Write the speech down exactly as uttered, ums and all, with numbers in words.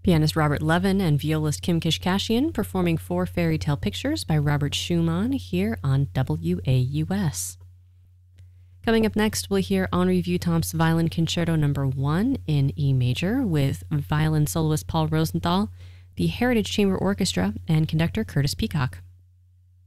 Pianist Robert Levin and violist Kim Kishkashian performing four fairy tale pictures by Robert Schumann here on W A U S. Coming up next, we'll hear Henri Vieuxtemps' Violin Concerto Number One in E major with violin soloist Paul Rosenthal, the Heritage Chamber Orchestra, and conductor Curtis Peacock.